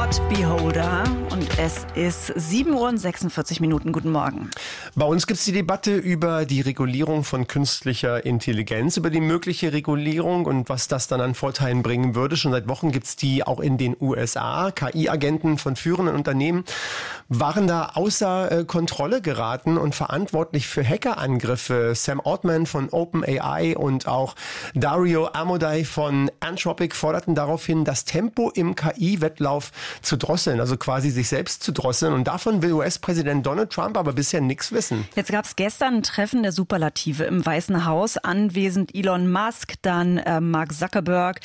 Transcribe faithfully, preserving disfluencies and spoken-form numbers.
Not Beholder und es ist sieben Uhr und sechsundvierzig Minuten. Guten Morgen. Bei uns gibt es die Debatte über die Regulierung von künstlicher Intelligenz, über die mögliche Regulierung und was das dann an Vorteilen bringen würde. Schon seit Wochen gibt es die auch in den U S A. K I-Agenten von führenden Unternehmen waren da außer äh, Kontrolle geraten und verantwortlich für Hackerangriffe. Sam Altman von OpenAI und auch Dario Amodei von Anthropic forderten daraufhin, das Tempo im K I-Wettlauf zu drosseln, also quasi sich selbst zu drosseln. Und davon will U S-Präsident Donald Trump aber bisher nichts wissen. Jetzt gab es gestern ein Treffen der Superlative im Weißen Haus. Anwesend Elon Musk, dann äh, Mark Zuckerberg,